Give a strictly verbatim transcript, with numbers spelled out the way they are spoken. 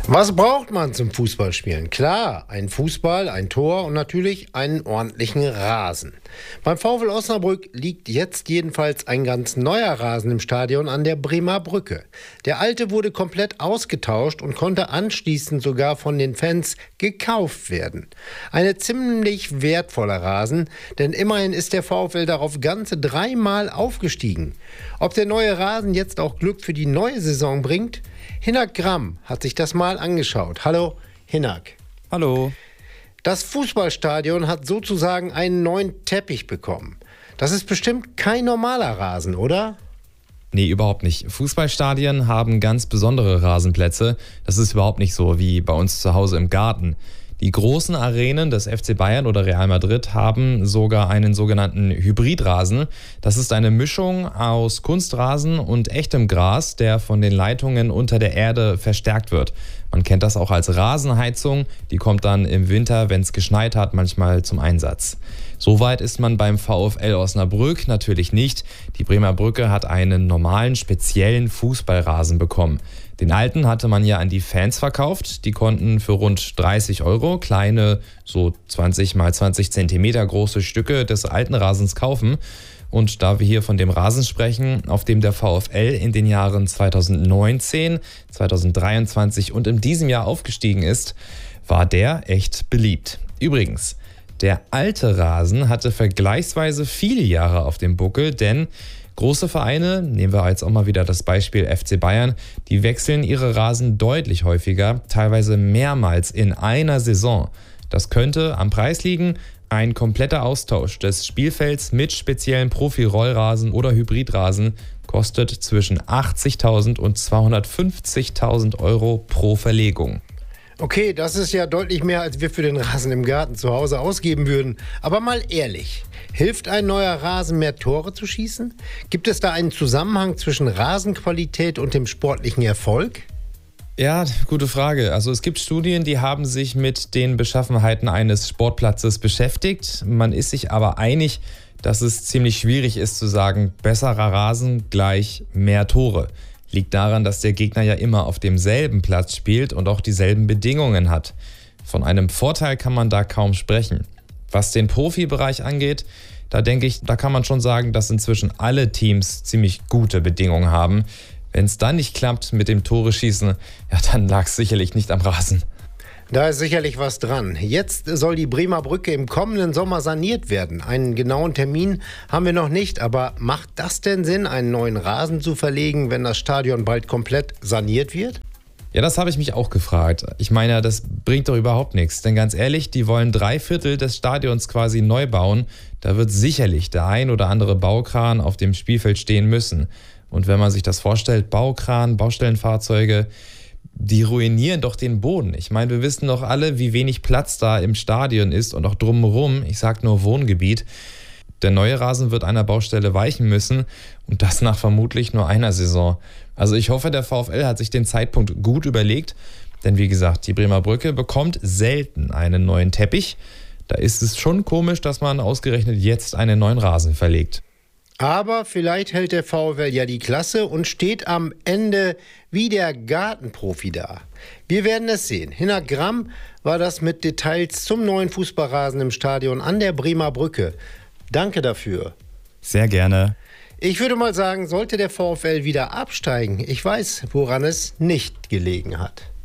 Was braucht man zum Fußballspielen? Klar, ein Fußball, ein Tor und natürlich einen ordentlichen Rasen. Beim VfL Osnabrück liegt jetzt jedenfalls ein ganz neuer Rasen im Stadion an der Bremer Brücke. Der alte wurde komplett ausgetauscht und konnte anschließend sogar von den Fans gekauft werden. Eine ziemlich wertvoller Rasen, denn immerhin ist der VfL darauf ganze dreimal aufgestiegen. Ob der neue Rasen jetzt auch Glück für die neue Saison bringt? Hinak Gramm hat sich das mal angeschaut. Hallo, Hinak. Hallo. Das Fußballstadion hat sozusagen einen neuen Teppich bekommen. Das ist bestimmt kein normaler Rasen, oder? Nee, überhaupt nicht. Fußballstadien haben ganz besondere Rasenplätze. Das ist überhaupt nicht so wie bei uns zu Hause im Garten. Die großen Arenen des F C Bayern oder Real Madrid haben sogar einen sogenannten Hybridrasen. Das ist eine Mischung aus Kunstrasen und echtem Gras, der von den Leitungen unter der Erde verstärkt wird. Man kennt das auch als Rasenheizung. Die kommt dann im Winter, wenn es geschneit hat, manchmal zum Einsatz. Soweit ist man beim VfL Osnabrück natürlich nicht. Die Bremer Brücke hat einen normalen, speziellen Fußballrasen bekommen. Den alten hatte man ja an die Fans verkauft. Die konnten für rund dreißig Euro kleine, so zwanzig mal zwanzig Zentimeter große Stücke des alten Rasens kaufen. Und da wir hier von dem Rasen sprechen, auf dem der VfL in den Jahren zweitausendneunzehn, zweitausenddreiundzwanzig und in diesem Jahr aufgestiegen ist, war der echt beliebt. Übrigens, der alte Rasen hatte vergleichsweise viele Jahre auf dem Buckel, denn große Vereine, nehmen wir jetzt auch mal wieder das Beispiel F C Bayern, die wechseln ihre Rasen deutlich häufiger, teilweise mehrmals in einer Saison. Das könnte am Preis liegen. Ein kompletter Austausch des Spielfelds mit speziellen Profi-Rollrasen oder Hybridrasen kostet zwischen achtzigtausend und zweihundertfünfzigtausend Euro pro Verlegung. Okay, das ist ja deutlich mehr, als wir für den Rasen im Garten zu Hause ausgeben würden. Aber mal ehrlich, hilft ein neuer Rasen, mehr Tore zu schießen? Gibt es da einen Zusammenhang zwischen Rasenqualität und dem sportlichen Erfolg? Ja, gute Frage. Also es gibt Studien, die haben sich mit den Beschaffenheiten eines Sportplatzes beschäftigt. Man ist sich aber einig, dass es ziemlich schwierig ist zu sagen, besserer Rasen gleich mehr Tore. Liegt daran, dass der Gegner ja immer auf demselben Platz spielt und auch dieselben Bedingungen hat. Von einem Vorteil kann man da kaum sprechen. Was den Profibereich angeht, da denke ich, da kann man schon sagen, dass inzwischen alle Teams ziemlich gute Bedingungen haben. Wenn es dann nicht klappt mit dem Tore-Schießen, ja, dann lag es sicherlich nicht am Rasen. Da ist sicherlich was dran. Jetzt soll die Bremer Brücke im kommenden Sommer saniert werden. Einen genauen Termin haben wir noch nicht, aber macht das denn Sinn, einen neuen Rasen zu verlegen, wenn das Stadion bald komplett saniert wird? Ja, das habe ich mich auch gefragt. Ich meine, das bringt doch überhaupt nichts. Denn ganz ehrlich, die wollen drei Viertel des Stadions quasi neu bauen. Da wird sicherlich der ein oder andere Baukran auf dem Spielfeld stehen müssen. Und wenn man sich das vorstellt, Baukran, Baustellenfahrzeuge, die ruinieren doch den Boden. Ich meine, wir wissen doch alle, wie wenig Platz da im Stadion ist und auch drumherum, ich sag nur Wohngebiet. Der neue Rasen wird einer Baustelle weichen müssen und das nach vermutlich nur einer Saison. Also ich hoffe, der VfL hat sich den Zeitpunkt gut überlegt, denn wie gesagt, die Bremer Brücke bekommt selten einen neuen Teppich. Da ist es schon komisch, dass man ausgerechnet jetzt einen neuen Rasen verlegt. Aber vielleicht hält der VfL ja die Klasse und steht am Ende wie der Gartenprofi da. Wir werden es sehen. Hinak Gramm war das mit Details zum neuen Fußballrasen im Stadion an der Bremer Brücke. Danke dafür. Sehr gerne. Ich würde mal sagen, sollte der VfL wieder absteigen, ich weiß, woran es nicht gelegen hat.